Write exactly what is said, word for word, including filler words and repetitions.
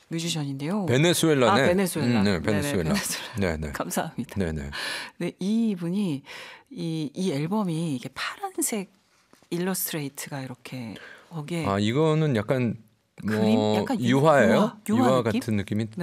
뮤지션인데요. 베네수엘라네. 아, 베네수엘라. 음, 네, 베네수엘라. 네네, 베네수엘라. 네네. 감사합니다. 네네. 네, 이분이 이, 이 앨범이 이게 파란색 일러스트레이트가 이렇게 거기에 아 이거는 약간 뭐 그림? 약간 유- 유화예요? 유화, 유화 유화 느낌? 같은 느낌이